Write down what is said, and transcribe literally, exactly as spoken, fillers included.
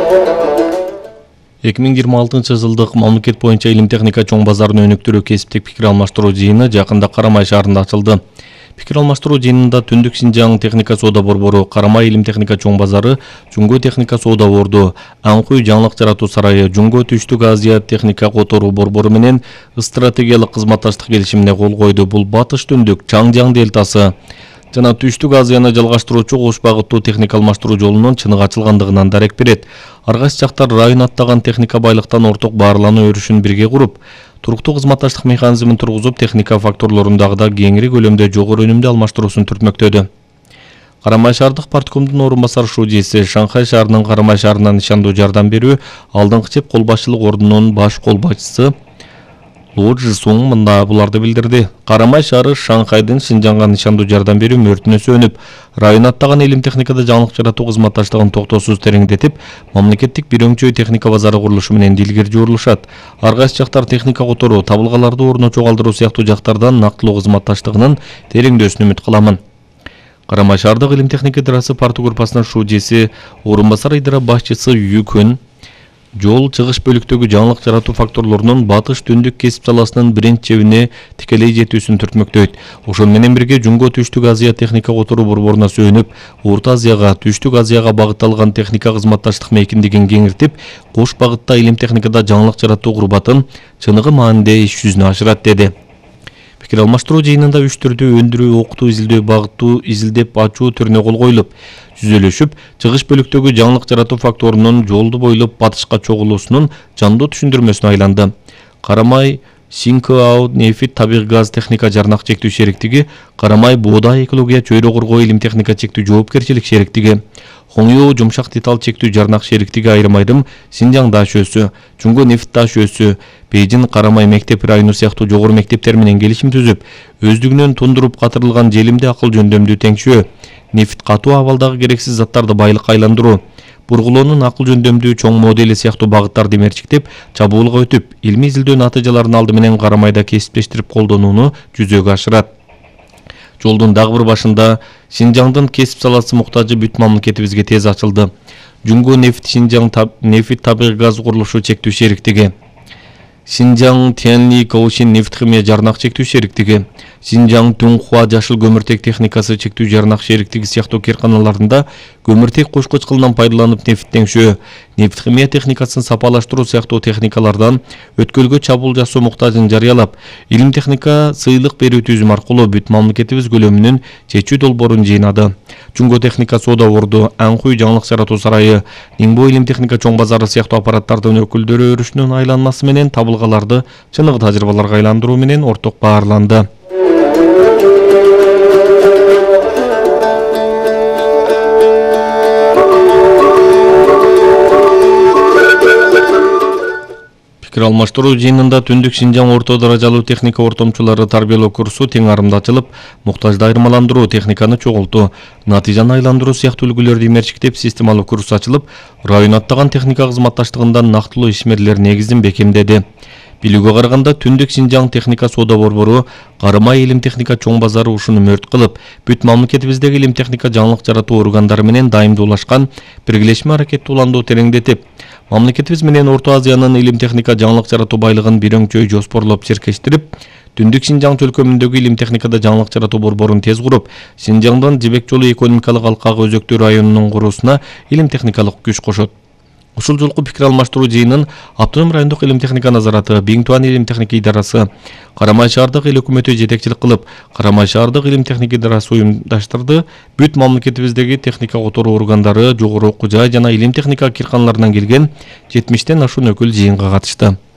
эки миң жыйырма алтынчы жылдык мамлекет боюнча илим техника чоң базарын өнүктүрүү кесиптик пикир алмаштыруу жыйыны жакында Карамай шаарында ачылды. Пикир алмаштыруу жыйынында Түндүк Синжаң техника соода борбору, Карамай илим техника чоң базары, Жуңго техника соода борду, Аңкуй жаңылык жаратуу сарайы, Жуңго Түштүк Азия техника которуу борбору менен стратегиялык кызматташтык келишимине кол койду. Бул Батыш Түндүк Чаңжаң дельтасы жана Түштүк Азияны жалгаштыруучу кош багыттуу техника алмаштыруу жолунун чыныгы ачылгандыгынан дарек берет. Ар кайсы жактар район аттаган техника байлыктан орток баарлануу өрүшүн бирге куруп, туруктуу кызматташтык механизмин тургузуп, техника факторлорундагы кеңири көлөмдө жогору өнүмдүү алмаштыруусун түртмөктөдү. Карамай шаардык парткомдун орун басары шужиси, Шанхай шаарынын Карамай шаарына нишандуу жардам берүү алдыңкы чеп кол башчылык ордунун баш кол башчысы Лу Жисуң мында буларды билдирди. Карамай шаары Шанхайдын Синжаңга нишандуу жардам берүү мөртүнө сөнүп, район аттаган илим техникада жаңылык жаратуу кызматташтыгын токтоосуз тереңдетип, мамлекеттик бир өңчөй техника базары курулушу менен дилгери жуурулушат. Ар кайсы жактар техника которуу, табылгаларды ордуна чогалтыруу сыяктуу жактардан нактылуу кызматташтыгынын тереңдөөсүн үмүт кыламын. Карамай шаардык илим техника идарасы парты группасынын шужиси, орун басар идара башчысы Юкүн жол чыгыш бөлүктөгү жаңылык жаратуу факторлорунун Батыш Түндүк кесип саласынын биринчи чебине тикелей жетүүсүн түртмөктөйт. Ошол менен бирге Жуңго Түштүк Азия техника которуу борборуна сүйөнүп, Орто Азияга, Түштүк Азияга багытталган техника кызматташтык мейкиндигин кеңиртип, кош багытта илим техникада жаңылык жаратуу курбатын чыныгы маанинде иш жүзүнө ашырат деди. Пикир алмаштыруу жыйынында үч түрдүү өндүрүү, окутуу, изилдөө, багыттуу, изилдеп ачуу түрүнө кол коюлуп, жүзөлөшүп, чыгыш бөлүктөгү жаңылык жаратуу факторунун жолду бойлоп батышка чогулуусунун жандуу түшүндүрмөсүнө айланды. Карамай Синкао нефит табигый газ техника жарнак чектүү шериктиги, Карамай буудай экология чөйрө коргоо илим техника чектүү жоопкерчилик шериктиги, Хоңю жумшак деталь чектүү жарнак шериктиги айрым-айрым Синжаң даш өсү, Жуңго нефит даш өсү, Бейжин Карамай мектеп району сыяктуу жогору мектептер менен келишим түзүп, өздүгүнөн тундуруп катырылган желимди акыл жөндөмдүү теңшөө, нефит катуу абалдагы керексиз заттарды байлыкка айландыруу, бургулоонун акыл жөндөмдүү чоң модели сыяктуу багыттарды мерчиктеп, чабуулга өтүп, илмий изилдөө натыйжаларын алды менен Карамайда кесиптештирип колдонууну жүзөгө ашырат. Жолдун дагы бир башында Синжаңдын кесип саласы муктажы бүт мамлекетибизге тез ачылды. Жуңго нефит Синжаң таб, нефит табигый газ курулушу чектүү шериктиги, Синжаң Тянли Каушин нефт химия жарнак чектүү шериктиги, Синжаң Тунхуа жашыл көмүртек техникасы чектүү жарнак шериктиги сыяктуу керканаларында көмүртек кошкоч кылынан пайдаланып нефт теңшөө, нефт химия техникасын сапалаштыруу сыяктуу техникалардан өткөлгө чабуул жасоо муктажын жарыялап, илим техника сыйлык берүү түзүм аркылуу бүт мамлекетибиз көлөмүнүн чечүү долбоорун жыйнады. Жуңго техника соода борду, Аңкуй жаңылык жаратуу сарайы, Ниңбой илим техника чоң базары сыяктуу аппараттардын өкүлдөрү өрүшүнүн айланмасы менен табылгаларды чыныгы тажрыйбаларга айландыруу менен орток баарланды. Пикир алмаштыруу жыйынында Түндүк Синжаң орто даражалуу техника ортомчулары тарбиялоо курсу тең арымда ачылып, муктажды айырмаландыруу, техниканы чогултуу, натыйжаны айландыруу сыяктуу үлгүлөрдү мерчиктеп, системалуу курс ачылып, район аттаган техника кызматташтыгындан нактылуу ишмерлер негизин бекемдеди. Билүүгө караганда Түндүк Синжаң техника соода борбору Карамай илим техника чоң базары ушуну мөрт кылып, бүт мамлекетибиздеги илим техника жаңылык жаратуу органдары менен дайымдуулашкан биргелешме аракетти уландуу тереңдетип, мамлекетибиз менен Орто Азиянын илим техника жаңылык жаратуу байлыгын бир өңчөй жоспорлоп чиркештирип, Түндүк Синжаң чөлкөмүндөгү илим техникада жаңылык жаратуу борборун тез куруп, Синжаңдын Жибек жолу экономикалык алкагы өзөктүү районунун куруусуна илим техникалык күч кошот. Ушул жолку пикир алмаштыруу жыйынын Автоном райондук илим техника назараты, Биңтуан илим техника идарасы, Карамай шаардык эл өкмөтү жетекчилик кылып, Карамай шаардык илим техника идарасы уюмдаштырды. Бүт мамлекетибиздеги техника которуу органдары, жогору окуу жай жана илим техника кирканаларынан келген жетимиштен ашуун өкүл жыйынга катышты.